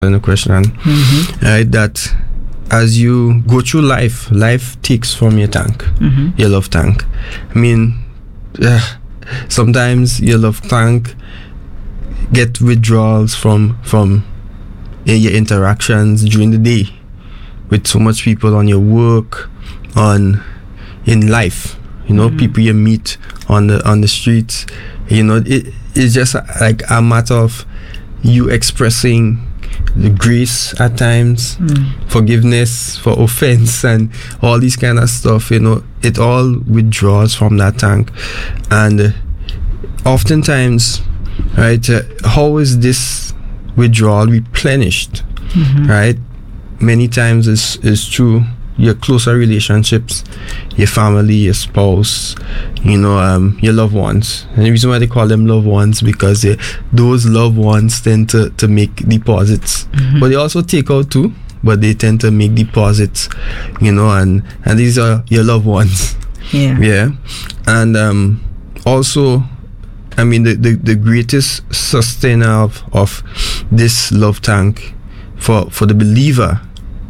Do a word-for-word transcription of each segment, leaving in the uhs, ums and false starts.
in the question, mm-hmm. right? That as you go through life, life takes from your tank, mm-hmm. your love tank. I mean, uh, sometimes your love tank get withdrawals from from uh, your interactions during the day with so much people on your work, on in life. You know, mm-hmm. people you meet on the on the streets. You know, it it's just like a matter of you expressing the grace at times, mm. forgiveness for offense, and all these kind of stuff. You know, it all withdraws from that tank, and uh, oftentimes, right? Uh, how is this withdrawal replenished? Mm-hmm. Right? Many times it's is through your closer relationships, your family, your spouse, you know, um, your loved ones. And the reason why they call them loved ones, because they, those loved ones tend to, to make deposits. Mm-hmm. But they also take out too, but they tend to make deposits, you know, and, and these are your loved ones. Yeah. Yeah. And um, also, I mean, the, the, the greatest sustainer of, of this love tank for, for the believer,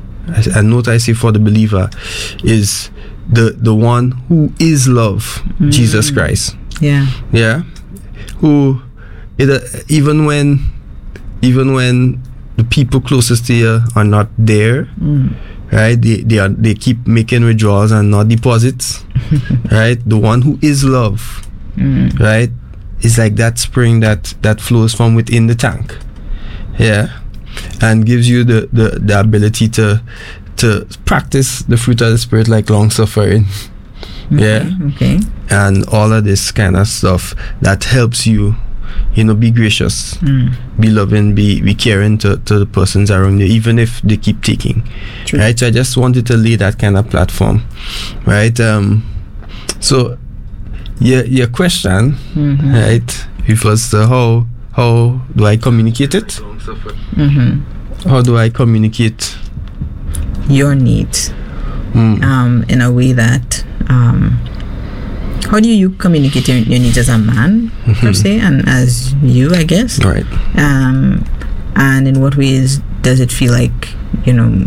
I note I say for the believer, is the the one who is love, mm. Jesus Christ. Yeah. Yeah. Who, it, uh, even when, even when the people closest to you are not there, mm. right? They they are they keep making withdrawals and not deposits, right? The one who is love, mm. right? Is like that spring that that flows from within the tank. Yeah. And gives you the, the, the ability to to practice the fruit of the Spirit, like long suffering, okay, yeah, okay, and all of this kind of stuff that helps you, you know, be gracious, mm. be loving, be be caring to, to the persons around you, even if they keep taking. True. Right. So I just wanted to lay that kind of platform, right? Um, so your your question, mm-hmm. right? It was the how. How do I communicate it? Mm-hmm. How do I communicate your needs mm. um, in a way that um, how do you communicate your, your needs as a man, mm-hmm. per se, and as you, I guess? Right. Um, and in what ways does it feel like, you know,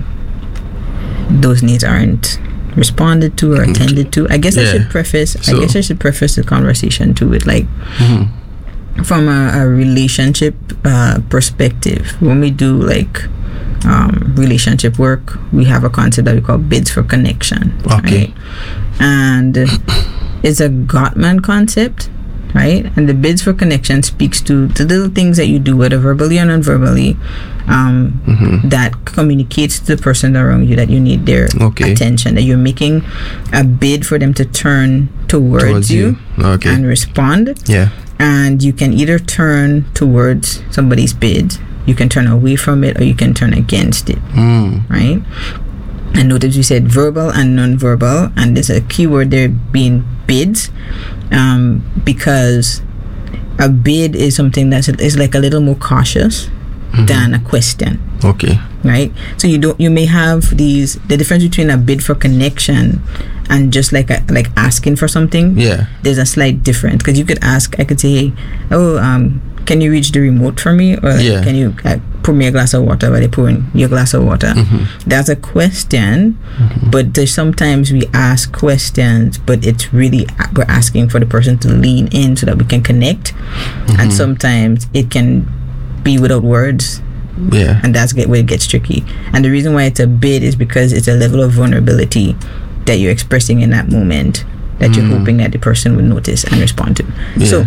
those needs aren't responded to or attended to? I guess yeah. I should preface. So, I guess I should preface the conversation to it, like. Mm-hmm. From a, a relationship uh, perspective, when we do like um, relationship work, we have a concept that we call bids for connection. Okay. Right? And it's a Gottman concept, right? And the bids for connection speaks to the little things that you do, whether verbally or non-verbally, um, mm-hmm. that communicates to the person around you that you need their okay. attention, that you're making a bid for them to turn towards, towards you, you. Okay. and respond. Yeah. And you can either turn towards somebody's bid, you can turn away from it, or you can turn against it, mm. right? And notice we said verbal and non-verbal, and there's a key word there being bids, um, because a bid is something that's is like a little more cautious mm-hmm. than a question. Okay. Right? So you don't you may have these the difference between a bid for connection and just like a, like asking for something. Yeah. There's a slight difference, because you could ask, I could say, hey, oh, um, can you reach the remote for me? Or like, yeah. can you uh, pour me a glass of water while they pour in your glass of water? Mm-hmm. That's a question, mm-hmm. but there's sometimes we ask questions, but it's really, we're asking for the person to lean in so that we can connect. Mm-hmm. And sometimes it can be without words. Yeah. And that's where it gets tricky. And the reason why it's a bid is because it's a level of vulnerability that you're expressing in that moment that mm. you're hoping that the person would notice and respond to. Yeah. So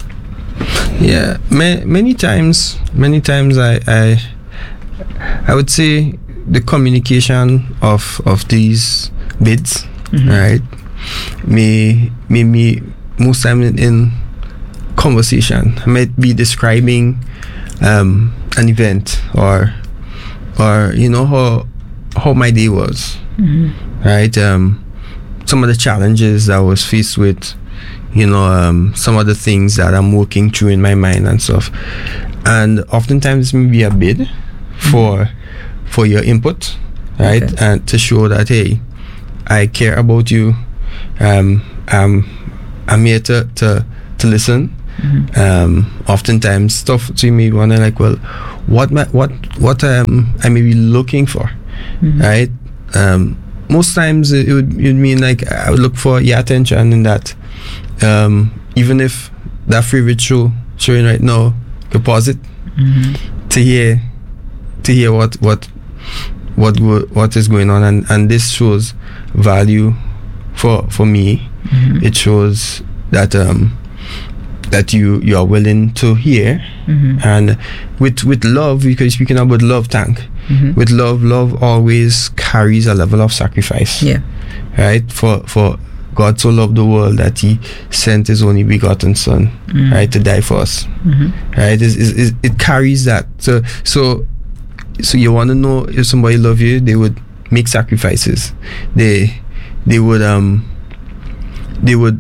yeah, ma- many times many times I, I I would say the communication of of these bids, mm-hmm. right, may may me most time in, in conversation. I might be describing um an event or or you know how how my day was, mm-hmm. right? Um, some of the challenges I was faced with, you know, um, some of the things that I'm working through in my mind and stuff, and oftentimes maybe a bid mm-hmm. for for your input, right? Okay. And to show that, hey, I care about you. Um, um, I'm here to to to listen, Mm-hmm. Um, oftentimes stuff to me wonder like, well, what ma- what what um I may be looking for, mm-hmm. right? Um, most times it would, it would mean like I would look for your attention in that. Um, even if that favorite show showing right now, you pause it mm-hmm. to hear to hear what what what what is going on, and, and this shows value for for me. Mm-hmm. It shows that um that you you are willing to hear, mm-hmm. and with with love, because speaking about love tank, mm-hmm. with love love always carries a level of sacrifice, yeah, right? For for God so loved the world that he sent his only begotten son, mm-hmm. right, to die for us, mm-hmm. right? It's, it's, it carries that. So so so you want to know if somebody love you, they would make sacrifices. They they would um they would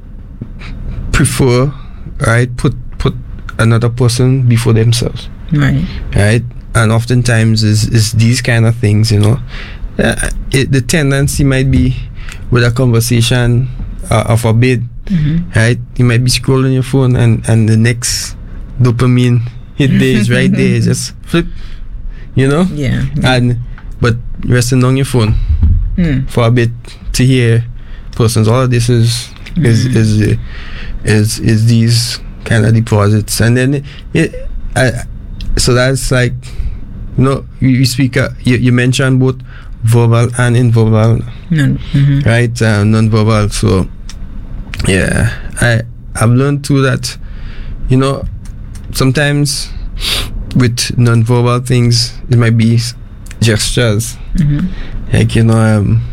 prefer, right, put put another person before themselves, right, right, and oftentimes is is these kind of things, you know, uh, it, the tendency might be with a conversation uh, of a bid, mm-hmm. right? You might be scrolling your phone, and and the next dopamine hit there is right there, just flip, you know, yeah, yeah. and but resting on your phone mm. for a bit to hear persons. All of this is mm. is is uh, is is these kind of deposits, and then it, it I, so that's like, you know, you, you speak uh, you, you mentioned both verbal and non-verbal, non, mm-hmm. right? Uh, non-verbal. So yeah, I I've learned too that, you know, sometimes with non-verbal things it might be gestures, mm-hmm. like, you know, um,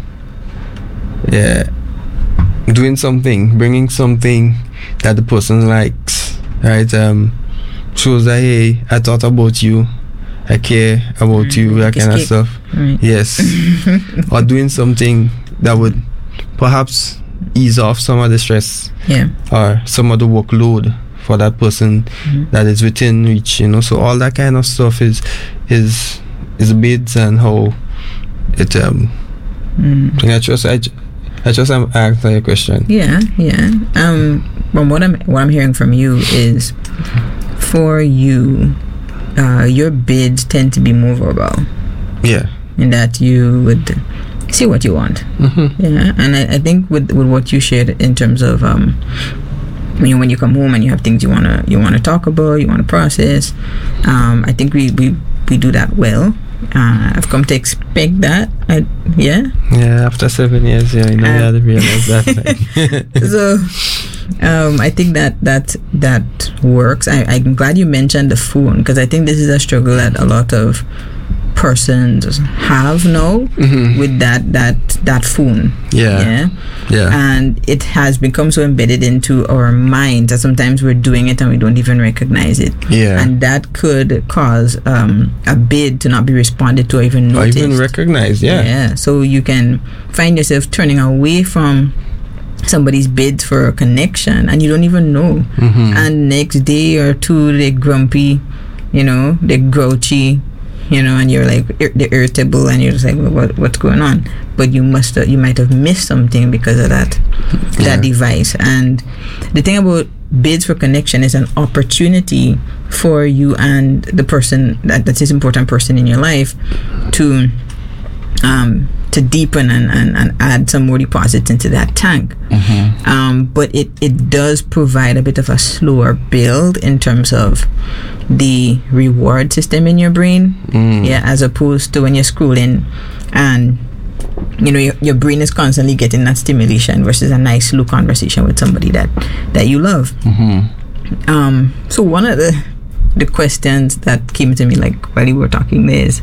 yeah, doing something, bringing something that the person likes, right? Um, shows that, hey, I thought about you, I care about mm, you, that kind of stuff. Right. Yes. Or doing something that would perhaps ease off some of the stress, yeah, or some of the workload for that person, mm-hmm. that is within reach, you know. So all that kind of stuff is is is bids and how it um mm. I just I, I just um, answer your question. Yeah, yeah. Um from what I'm what I'm hearing from you is, for you, Uh, your bids tend to be more verbal. Yeah. In that you would see what you want. Mm-hmm. Yeah. And I, I think with with what you shared in terms of um, when you when you come home and you have things you wanna you wanna talk about, you wanna process. Um, I think we, we, we do that well. Uh, I've come to expect that. I, yeah. Yeah. After seven years, yeah, I know you had to realize that. So. Um, I think that that that works. I, I'm glad you mentioned the phone, because I think this is a struggle that a lot of persons have now, mm-hmm. with that that that phone. Yeah. yeah, yeah, and it has become so embedded into our minds that sometimes we're doing it and we don't even recognize it. Yeah, and that could cause um, a bid to not be responded to or even noticed. Or even recognized. Yeah, yeah. So you can find yourself turning away from somebody's bids for a connection and you don't even know, mm-hmm. and next day or two they're grumpy, you know, they're grouchy, you know, and you're like ir- they're irritable, and you're just like, well, what, what's going on? But you must have, you might have missed something because of that yeah. that device. And the thing about bids for connection is an opportunity for you and the person that that's this important person in your life to um to deepen and, and, and add some more deposits into that tank. Mm-hmm. Um, but it, it does provide a bit of a slower build in terms of the reward system in your brain. Mm. Yeah, as opposed to when you're scrolling and, you know, your, your brain is constantly getting that stimulation versus a nice slow conversation with somebody that, that you love. Mm-hmm. Um, so one of the, the questions that came to me like while you were talking there is,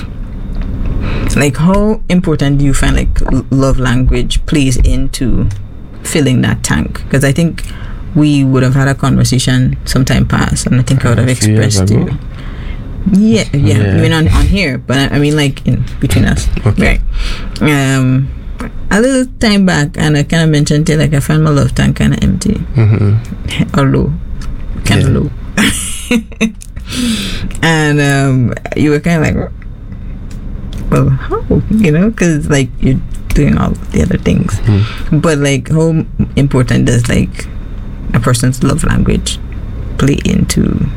like, how important do you find like love language plays into filling that tank? Because I think we would have had a conversation sometime past, and I think I would have expressed to you. Yeah, yeah, yeah. I mean on, on here, but I, I mean like in between us, okay. Right? Um, a little time back, and I kind of mentioned it, like I found my love tank kind of empty, mm-hmm. or low, kind of yeah. low, and um, you were kind of like, well, how? You know, because like you're doing all the other things, mm. but like how important does like a person's love language play into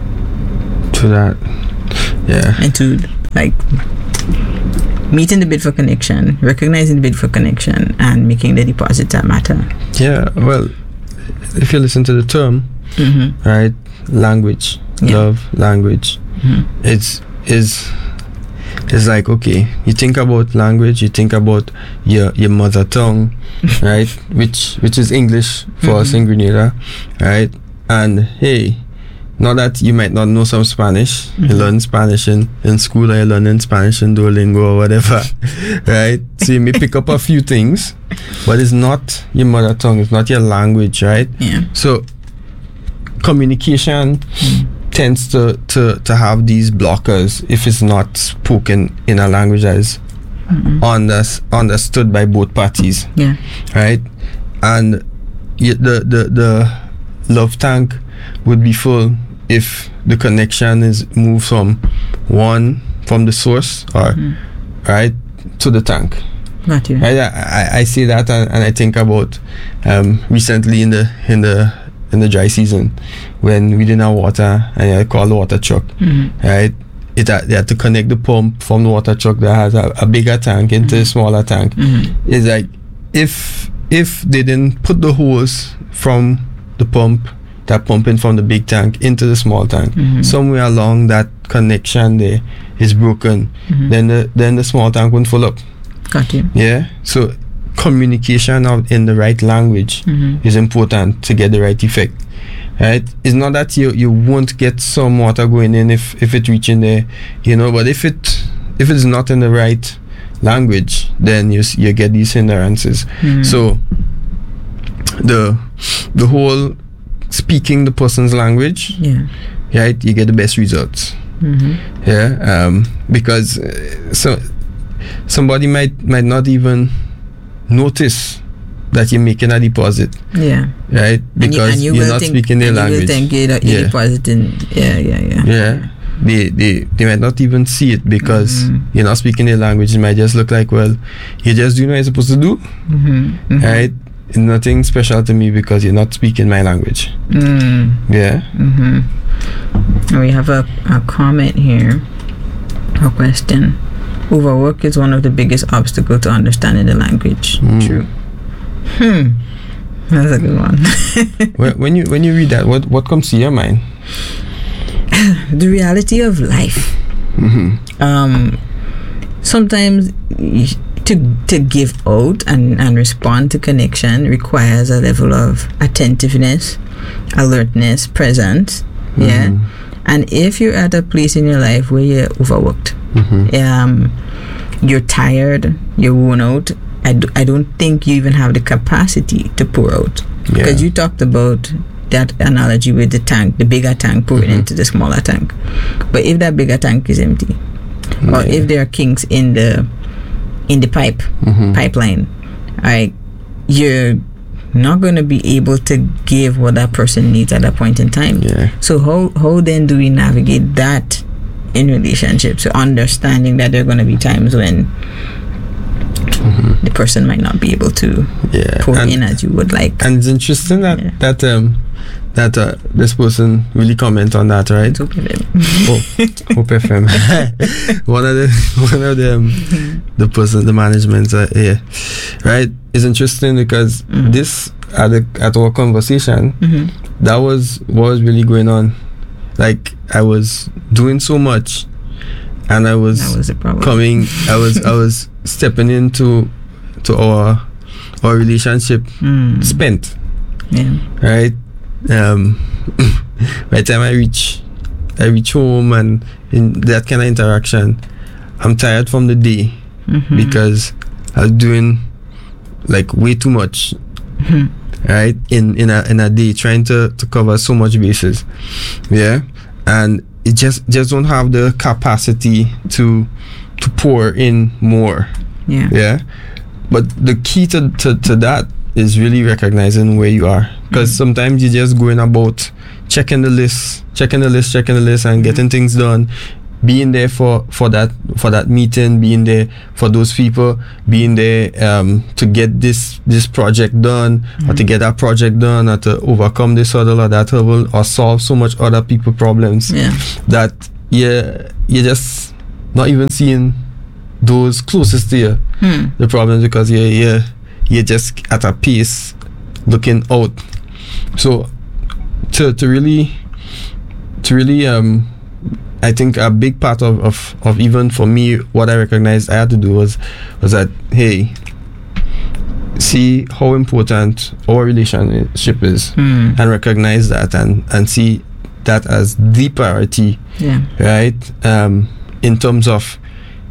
to that. Yeah. Into like meeting the bid for connection, recognizing the bid for connection, and making the deposits that matter. Yeah, well, if you listen to the term, mm-hmm. right, language, yeah. love, language, mm-hmm. it's is it's like, okay, you think about language, you think about your your mother tongue, right, which which is English for mm-hmm. us in Grenada, right, and hey, not that you might not know some Spanish, mm-hmm. you learn Spanish in, in school, or you learn in Spanish in Duolingo or whatever, right? So you may pick up a few things, but it's not your mother tongue, it's not your language, right? Yeah. So communication mm-hmm. tends to, to, to have these blockers if it's not spoken in a language that is mm-hmm. under, understood by both parties, yeah, right? And the, the, the love tank would be full if the connection is moved from one from the source or mm-hmm. right to the tank. Got you. Right? I, I, I say that and, and I think about um, recently in the in the in the dry season when we didn't have water and I called the water truck. Mm-hmm. Right, it had, they had to connect the pump from the water truck that has a, a bigger tank into mm-hmm. a smaller tank. Mm-hmm. It's like if if they didn't put the hose from the pump that pumping from the big tank into the small tank, mm-hmm. somewhere along that connection there is broken, mm-hmm. then the then the small tank won't fill up. Got you. Yeah. So communication of in the right language mm-hmm. is important to get the right effect. Right? It's not that you you won't get some water going in if if it reaching there, you know. But if it if it's not in the right language, then you you get these hindrances. Mm-hmm. So the the whole speaking the person's language, yeah, right, you get the best results. Mm-hmm. Yeah, um, because uh, so somebody might might not even notice that you're making a deposit. Yeah, right, because and you, and you you're not think, speaking their language. You will think you're, you're yeah. depositing. Yeah, yeah, yeah. Yeah, they they they might not even see it because mm-hmm. you're not speaking their language. It might just look like, well, you're just doing what you're supposed to do, mm-hmm. Mm-hmm. right? It's nothing special to me because you're not speaking my language. Mm. Yeah. Mm-hmm. And we have a, a comment here, a question. Overwork is one of the biggest obstacles to understanding the language. Mm. True. Hmm. That's a good one. when, when you when you read that, what what comes to your mind? The reality of life. Mm-hmm. Um. Sometimes. To, to give out and, and respond to connection requires a level of attentiveness, alertness, presence. Mm-hmm. Yeah. And if you're at a place in your life where you're overworked, mm-hmm. um, you're tired, you're worn out, I, do, I don't think you even have the capacity to pour out. Yeah. Because you talked about that analogy with the tank, the bigger tank pouring mm-hmm. into the smaller tank. But if that bigger tank is empty, yeah. or if there are kinks in the in the pipe mm-hmm. pipeline, right, you're not going to be able to give what that person needs at that point in time. Yeah. So how how then do we navigate that in relationships? So understanding that there are going to be times when mm-hmm. the person might not be able to yeah. pour and, in as you would like. And it's interesting that yeah. that um that uh, this person really comment on that, right? Hope F M. Oh, Hope F M. one of the one of them, the person, the management, uh, yeah, right. It's interesting because mm-hmm. this at the at our conversation, mm-hmm. that was what was really going on. Like I was doing so much, and I was, that was the problem. coming. I was I was stepping into to our our relationship mm. spent. Yeah. Right. Um, by the time I reach, I reach home and in that kind of interaction, I'm tired from the day mm-hmm. because I was doing like way too much, mm-hmm. right? In in a in a day, trying to, to cover so much bases, yeah, and it just just don't have the capacity to to pour in more, yeah, yeah. But the key to to, to that is really recognizing where you are, because mm-hmm. sometimes you're just going about checking the list checking the list checking the list and getting things done being there for, for that for that meeting, being there for those people, being there um, to get this this project done, mm-hmm. or to get that project done, or to overcome this hurdle or that hurdle, or solve so much other people problems, yeah. that yeah, you're just not even seeing those closest to you, hmm. the problems, because you're, you're, you're just at a pace looking out. So to to really to really um I think a big part of, of, of even for me what I recognized I had to do was was that, hey, see how important our relationship is, hmm. and recognize that, and, and see that as the priority, yeah. right? Um, in terms of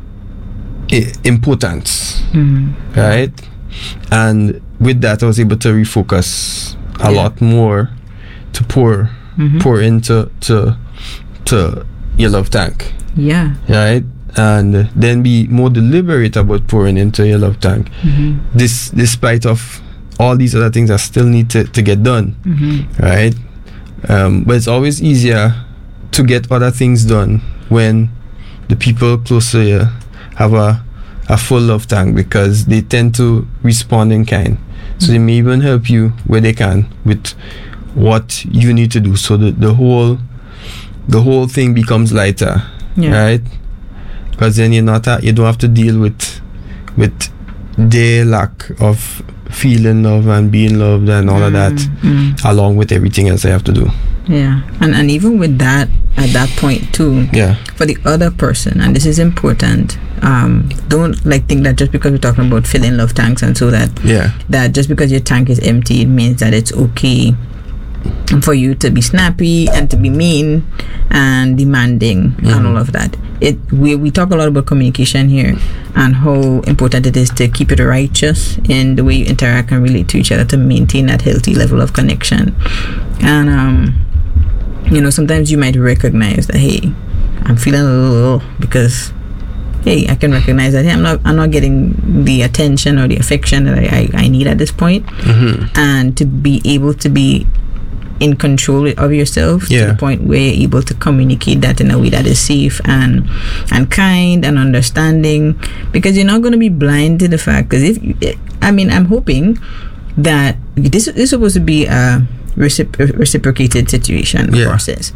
I- importance, hmm. right? And with that, I was able to refocus a yeah. lot more to pour mm-hmm. pour into to to your love tank. Yeah. Right? And then be more deliberate about pouring into your love tank. Mm-hmm. This despite of all these other things that still need to, to get done. Mm-hmm. Right? Um, but it's always easier to get other things done when the people close to you have a a full love tank, because they tend to respond in kind. So mm-hmm. they may even help you where they can with what you need to do. So the, the whole the whole thing becomes lighter, yeah. right? Because then you're not a, you don't have to deal with with their lack of feeling love and being loved and all mm, of that, mm. along with everything else I have to do. Yeah, and and even with that, at that point too, yeah, for the other person, and this is important, um, don't like think that just because we're talking about filling love tanks and so that yeah, that just because your tank is empty, it means that it's okay for you to be snappy and to be mean and demanding, mm-hmm. and all of that. It we we talk a lot about communication here and how important it is to keep it righteous in the way you interact and relate to each other to maintain that healthy level of connection. And um you know, sometimes you might recognize that, hey, I'm feeling a little because hey, I can recognize that hey, I'm not I'm not getting the attention or the affection that I, I, I need at this point. Mm-hmm. And to be able to be in control of yourself, yeah. to the point where you're able to communicate that in a way that is safe and and kind and understanding, because you're not going to be blind to the fact, because if you, I mean I'm hoping that this, this is supposed to be a recipro- reciprocated situation, yeah. process,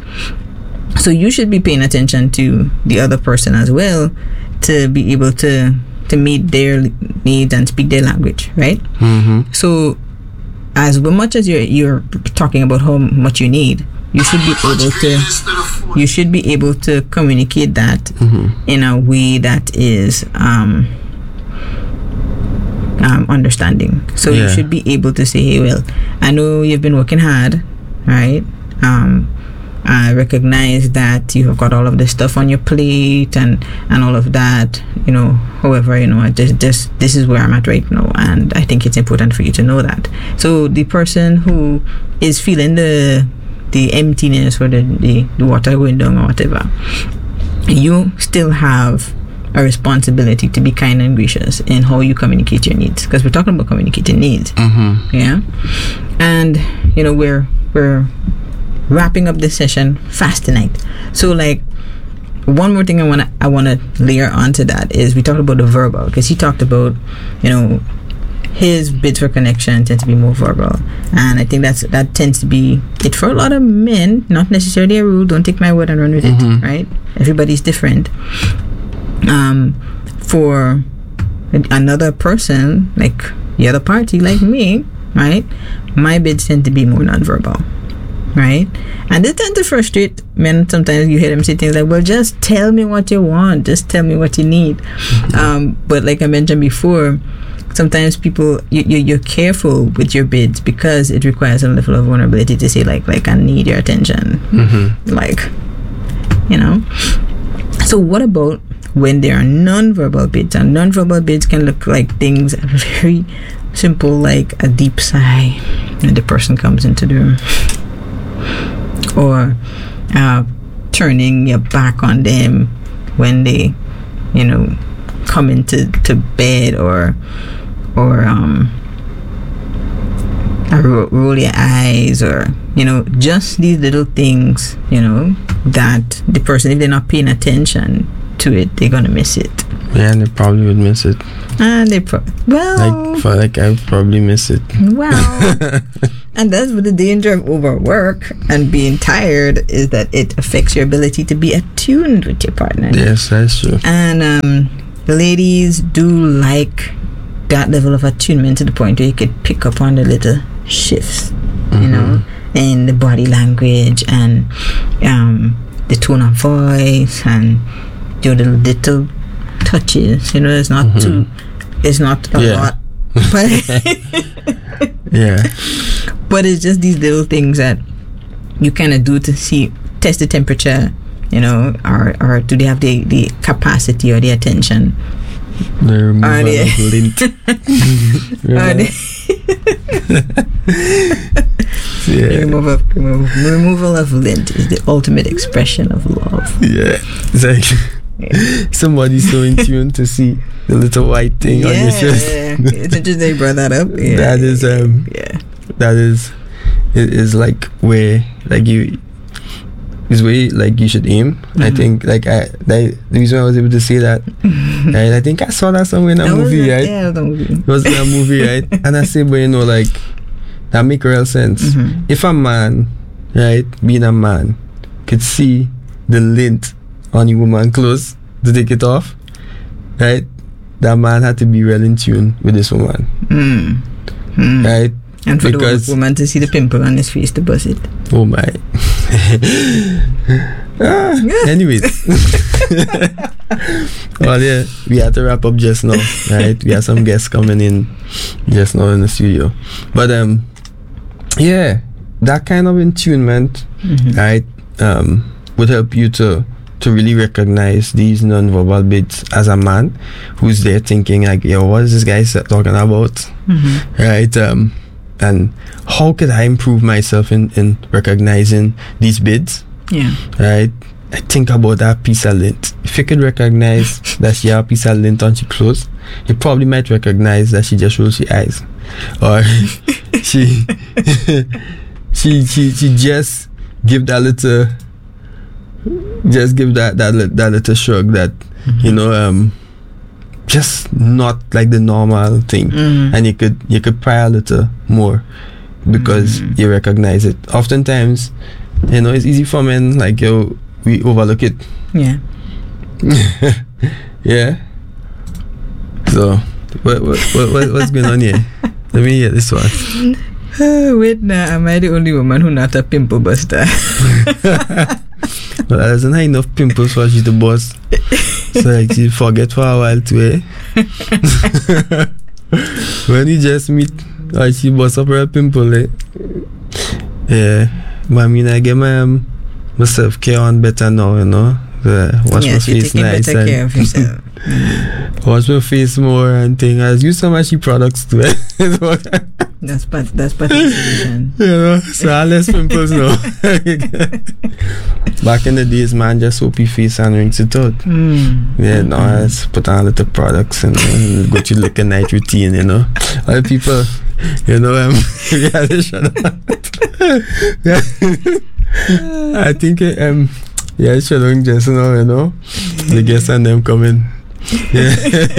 so you should be paying attention to the other person as well, to be able to to meet their needs and speak their language, right? Mm-hmm. So as much as you're you're talking about how much you need, you should be able to you should be able to communicate that mm-hmm. in a way that is um, um, understanding. So yeah. you should be able to say, hey, well, I know you've been working hard, right? Um, I recognize that you have got all of this stuff on your plate and, and all of that, you know, however, you know, I just, just, this is where I'm at right now, and I think it's important for you to know that. So the person who is feeling the the emptiness or the, the, the water going down or whatever, you still have a responsibility to be kind and gracious in how you communicate your needs, because we're talking about communicating needs. Mm-hmm. Yeah. And, you know, we're, we're, wrapping up this session fast tonight. So like one more thing I want to I want to layer onto that is we talked about the verbal, because he talked about, you know, his bids for connection tend to be more verbal, and I think that's that tends to be it for a lot of men. Not necessarily a rule, don't take my word and run with mm-hmm. it, right? Everybody's different. Um for another person, like the other party, like me, right, my bids tend to be more nonverbal, right? And they tend to frustrate men. Sometimes you hear them say things like, well, just tell me what you want, just tell me what you need. Mm-hmm. Um, but like I mentioned before, sometimes people, you, you, you're careful with your bids because it requires a level of vulnerability to say like, like I need your attention. Mm-hmm. Like, you know. So what about when there are non-verbal bids? And non-verbal bids can look like things very simple, like a deep sigh when the person comes into the room, or uh, turning your back on them when they, you know, come into to bed, or or um, ro- roll your eyes, or you know, just these little things, you know, that the person, if they're not paying attention to it, they're gonna miss it. Yeah, and they probably would miss it. And they pro- well, like for like I would probably miss it. Well, and that's what the danger of overwork and being tired is, that it affects your ability to be attuned with your partner. Yes, that's true. And um, the ladies do like that level of attunement to the point where you could pick up on the little shifts, mm-hmm. you know, in the body language and um, the tone of voice and your little little touches. You know, it's not mm-hmm. too, it's not a yeah. lot, but yeah. But it's just these little things that you kind of do to see, test the temperature, you know, or or do they have the, the capacity or the attention? The removal they, of lint. yeah. the removal, removal, removal of lint is the ultimate expression of love. Yeah, exactly. Yeah. Somebody's so in tune to see the little white thing yeah, on your chest. Yeah, it's interesting they brought that up. Yeah, that is um yeah. That is it is like where like you is where like you should aim. Mm-hmm. I think like I like, the reason I was able to say that right, I think I saw that somewhere in a that movie, a, right? Yeah, the movie. It was in a movie, right? And I say, but you know, like that make real sense. Mm-hmm. If a man, right, being a man, could see the lint on your woman clothes to take it off, right? That man had to be well in tune with this woman, mm. Mm. right? And for because the woman to see the pimple on his face to bust it. Oh my. ah, anyways. Well, yeah, we had to wrap up just now, right? We have some guests coming in just now in the studio. But um, yeah, that kind of attunement, mm-hmm. right, um, would help you to to really recognize these non-verbal bits as a man who's there thinking like, yo, what is this guy talking about? Mm-hmm. Right? Um, and how could I improve myself in, in recognizing these bids? Yeah. Right? I think about that piece of lint. If you could recognize that she has a piece of lint on her clothes, you probably might recognize that she just rolls her eyes. Or she, she she she just give that little just give that that, that little shrug that, mm-hmm. you know, um just not like the normal thing, mm-hmm. and you could you could pry a little more because mm-hmm. you recognize it. Oftentimes, you know, it's easy for men, like, yo, we overlook it. Yeah. Yeah. So what, what what what's going on here? Let me hear this one. Uh, wait, now am I the only woman who not a pimple buster? Well, there's not enough pimples for she's the boss. So like she forget for a while too, eh? When you just meet, or she bust up her pimple, eh? Yeah. But I mean, I get my um, myself care on better now, you know. Uh, wash yes, my face nice better and care of yourself. Wash my face more and thing. I use some ashy products too. Eh? That's but that's but you know, so I less pimples now. Back in the days, man, just soap your face and rinse it out. Mm. Yeah, no, mm. I just put on little products and, and go to like a night routine, you know. Other people, you know, um, yeah, they shut up. Yeah. I think um, yeah, it's showing just now, you know, the guests and them coming. Yeah.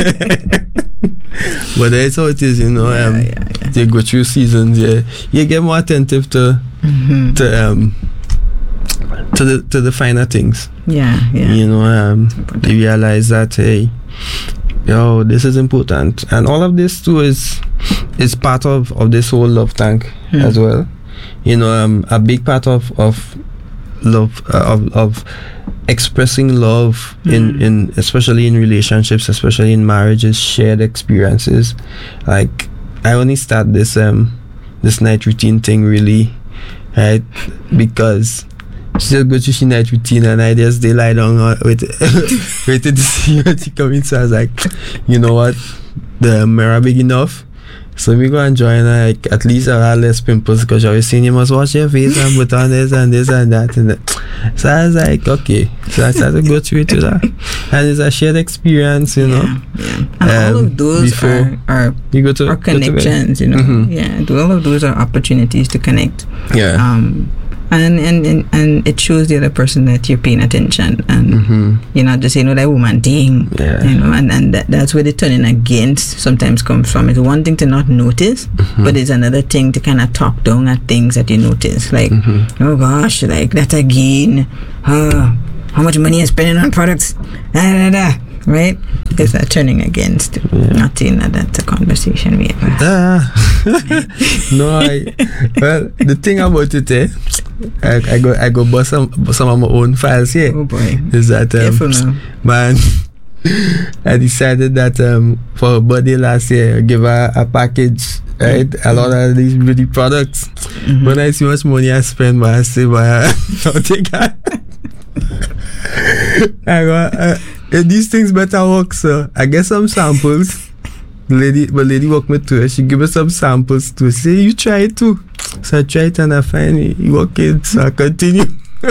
But that's how it is, you know. Um, yeah, yeah, yeah. They go through seasons. Yeah, you get more attentive to mm-hmm. to um to the to the finer things. Yeah, yeah. You know, um, you realize that, hey, yo, this is important, and all of this too is is part of of this whole love tank mm. as well. You know, um, a big part of of love uh, of of expressing love mm. in in especially in relationships, especially in marriages, shared experiences. Like, I only start this um this night routine thing really, right, because she just go to she night routine and I just they lie down with waited to see when she come in. So I was like, you know what, the mirror big enough, so we go and join her, like, at least I have less pimples, because you always saying you must wash your face and put on this and this and that and that. So I was like, okay. So I started to go through it to that. And it's a shared experience, you know. Yeah, yeah. And um, all of those are, are, you go to, are connections, you know. Mm-hmm. Yeah, all of those are opportunities to connect. Yeah. Um, and, and, and, and it shows the other person that you're paying attention and mm-hmm. you're not just saying, no, that woman thing. Yeah. You know, and, and that, that's where the turning against sometimes comes from. It's one thing to not notice, mm-hmm. but it's another thing to kind of talk down at things that you notice. Like, mm-hmm. oh gosh, like that again. Uh, how much money you're spending on products? Da, da, da. Right? It's that turning against. Yeah. Not saying that that's a conversation we ever have. Uh, no, I, well, the thing about it, eh, I, I go I go bust some, some of my own files here. Oh boy. Is that, um, careful now. Man, I decided that um, for her birthday last year, I give her a package, right? Mm-hmm. A lot of these beauty products. Mm-hmm. When I see how much money I spend, but I say, but I don't take that. I go, uh, these things better work, so I get some samples. The lady, the lady walked me to her. She give me some samples too. She say, you try it too. So I try it and I find it working. So I continue.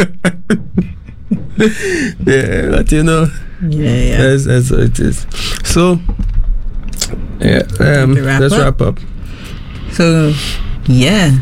Yeah, but you know, yeah, yeah, that's, that's what it is. So, yeah, um, wrap let's up? wrap up. So, yeah.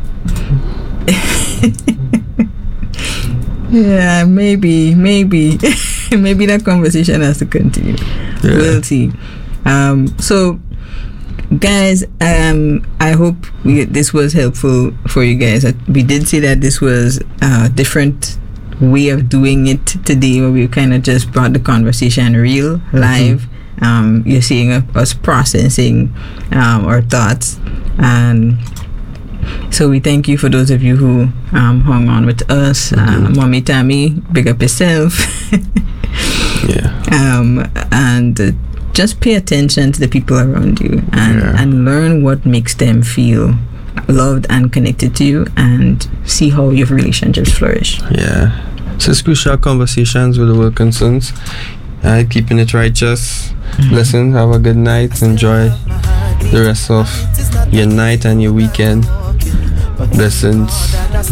Yeah, maybe, maybe, maybe that conversation has to continue. Yeah. We'll see. Um, so, guys, um, I hope we, this was helpful for you guys. We did say that this was a different way of doing it today, where we kind of just brought the conversation real, live. Mm-hmm. Um, you're seeing us processing um, our thoughts, and so we thank you for those of you who um, hung on with us. Mm-hmm. uh, Mommy Tammy, big up yourself. Yeah. Um, and uh, just pay attention to the people around you and, yeah. and learn what makes them feel loved and connected to you, and see how your relationships flourish. Yeah. So it's crucial conversations with the world concerns. Uh, keeping it righteous. Mm-hmm. Listen, have a good night. Enjoy the rest of your night and your weekend. Blessings.